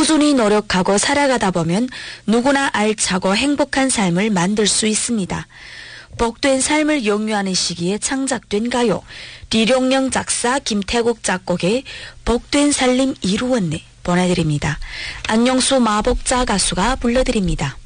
꾸준히 노력하고 살아가다 보면 누구나 알차고 행복한 삶을 만들 수 있습니다. 복된 삶을 영유하는 시기에 창작된 가요, 리룡령 작사 김태국 작곡의 복된 살림 이루었네 보내드립니다. 안녕수 마복자 가수가 불러드립니다.